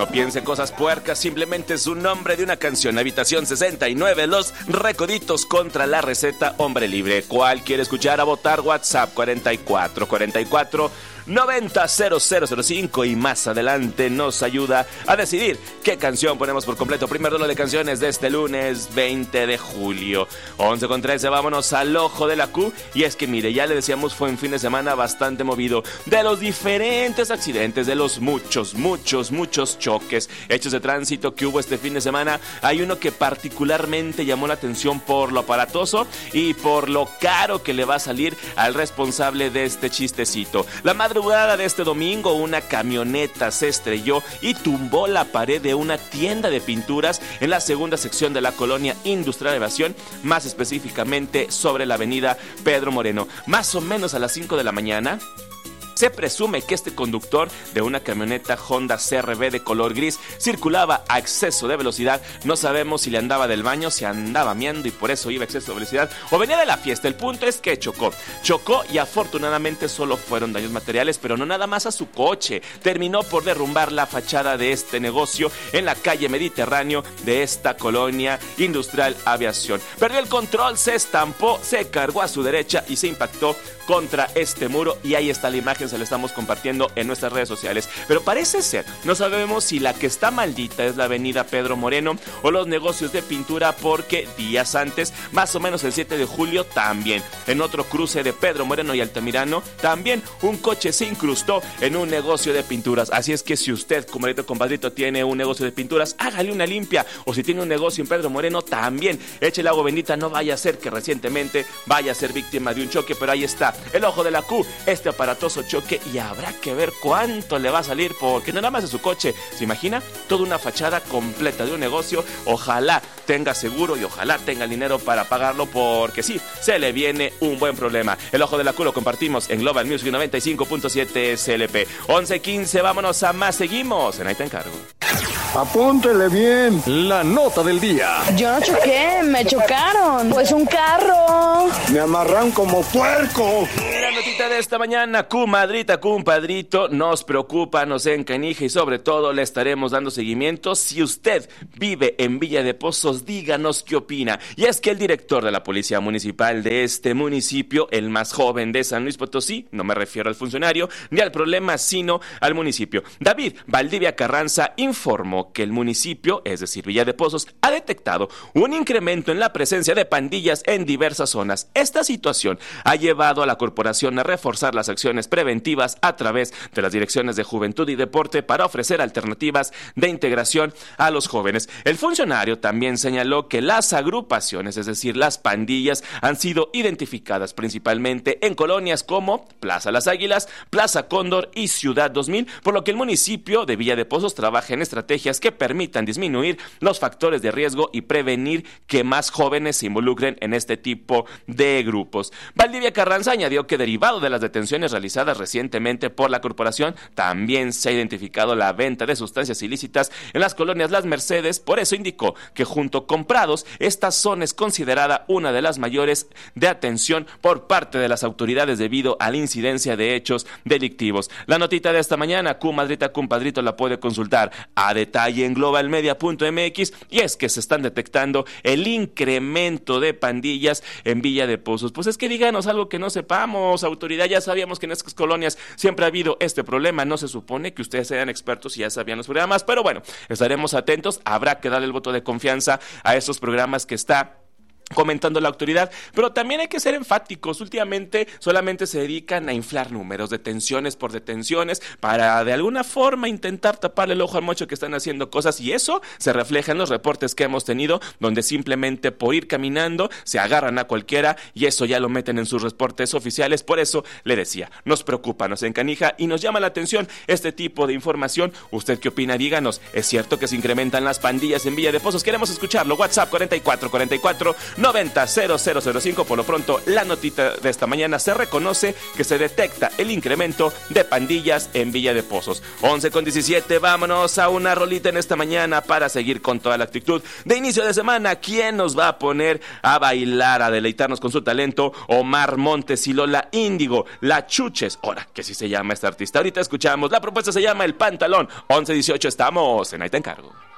No piense cosas puercas, simplemente es un nombre de una canción. Habitación 69, Los Recoditos contra la receta Hombre Libre. ¿Cuál quiere escuchar? A votar. WhatsApp 44 900005 y más adelante nos ayuda a decidir qué canción ponemos por completo. Primer duelo de canciones de este lunes 20 de julio. 11:13, vámonos al ojo de la Q. Y es que mire, ya le decíamos, fue un fin de semana bastante movido. De los diferentes accidentes, de los muchos choques, hechos de tránsito que hubo este fin de semana, hay uno que particularmente llamó la atención por lo aparatoso y por lo caro que le va a salir al responsable de este chistecito. La madrugada de este domingo, una camioneta se estrelló y tumbó la pared de una tienda de pinturas en la segunda sección de la colonia Industrial Evasión, más específicamente sobre la avenida Pedro Moreno. Más o menos a las 5 de la mañana, se presume que este conductor de una camioneta Honda CR-V de color gris circulaba a exceso de velocidad. No sabemos si le andaba del baño, si andaba miando y por eso iba a exceso de velocidad o venía de la fiesta. El punto es que chocó y afortunadamente solo fueron daños materiales, pero no nada más a su coche. Terminó por derrumbar la fachada de este negocio en la calle Mediterráneo de esta colonia Industrial Aviación. Perdió el control, se estampó, se cargó a su derecha y se impactó contra este muro, y ahí está la imagen, se la estamos compartiendo en nuestras redes sociales. Pero parece ser, no sabemos si la que está maldita es la avenida Pedro Moreno o los negocios de pintura, porque días antes, más o menos el 7 de julio, también en otro cruce de Pedro Moreno y Altamirano, también un coche se incrustó en un negocio de pinturas. Así es que si usted, comadrito, compadrito, tiene un negocio de pinturas, hágale una limpia, o si tiene un negocio en Pedro Moreno, también échele agua bendita, no vaya a ser que recientemente vaya a ser víctima de un choque. Pero ahí está el ojo de la Q, este aparatoso choque, y habrá que ver cuánto le va a salir, porque no nada más de su coche, ¿se imagina? Toda una fachada completa de un negocio. Ojalá tenga seguro y ojalá tenga el dinero para pagarlo, porque sí, se le viene un buen problema. El ojo de la Q lo compartimos en Global Music 95.7 SLP. 11:15, vámonos a más, seguimos en Ahí Te Encargo. Apúntele bien. La nota del día. Yo no choqué, me chocaron. Pues un carro. Me amarran como puerco. La notita de esta mañana, comadrita, compadrito, nos preocupa, nos encanija y sobre todo le estaremos dando seguimiento. Si usted vive en Villa de Pozos, díganos qué opina. Y es que el director de la Policía Municipal de este municipio, el más joven de San Luis Potosí, no me refiero al funcionario ni al problema, sino al municipio, David Valdivia Carranza, informó que el municipio, es decir, Villa de Pozos, ha detectado un incremento en la presencia de pandillas en diversas zonas. Esta situación ha llevado a la corporación a reforzar las acciones preventivas a través de las direcciones de Juventud y Deporte para ofrecer alternativas de integración a los jóvenes. El funcionario también señaló que las agrupaciones, es decir, las pandillas, han sido identificadas principalmente en colonias como Plaza Las Águilas, Plaza Cóndor y Ciudad 2000, por lo que el municipio de Villa de Pozos trabaja en estrategias que permitan disminuir los factores de riesgo y prevenir que más jóvenes se involucren en este tipo de grupos. Valdivia Carranza añadió que derivado de las detenciones realizadas recientemente por la corporación, también se ha identificado la venta de sustancias ilícitas en las colonias Las Mercedes. Por eso indicó que junto con Prados, esta zona es considerada una de las mayores de atención por parte de las autoridades debido a la incidencia de hechos delictivos. La notita de esta mañana, comadrita, compadrito, la puede consultar a detalle en globalmedia.mx, y es que se están detectando el incremento de pandillas en Villa de Pozos. Pues es que díganos algo que no sepamos, autoridad. Ya sabíamos que en estas colonias siempre ha habido este problema, no se supone que ustedes sean expertos y ya sabían los programas, pero bueno, estaremos atentos, habrá que darle el voto de confianza a estos programas que está comentando la autoridad, pero también hay que ser enfáticos. Últimamente solamente se dedican a inflar números, detenciones por detenciones, para de alguna forma intentar taparle el ojo al mocho que están haciendo cosas, y eso se refleja en los reportes que hemos tenido, donde simplemente por ir caminando se agarran a cualquiera, y eso ya lo meten en sus reportes oficiales. Por eso le decía, nos preocupa, nos encanija y nos llama la atención este tipo de información. ¿Usted qué opina? Díganos, ¿es cierto que se incrementan las pandillas en Villa de Pozos? Queremos escucharlo. WhatsApp 44 900005. Por lo pronto, la notita de esta mañana: se reconoce que se detecta el incremento de pandillas en Villa de Pozos. 11:17, vámonos a una rolita en esta mañana para seguir con toda la actitud de inicio de semana. ¿Quién nos va a poner a bailar, a deleitarnos con su talento? Omar Montes y Lola Índigo, La Chuches. Ahora, que sí se llama esta artista. Ahorita escuchamos. La propuesta se llama El Pantalón. 11:18, estamos en Ahí Te Encargo.